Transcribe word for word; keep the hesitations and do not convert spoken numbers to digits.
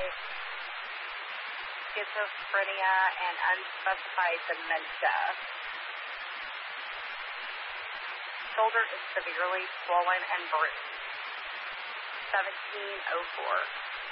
schizophrenia, and unspecified dementia. Shoulder is severely swollen and bruised. seventeen oh four.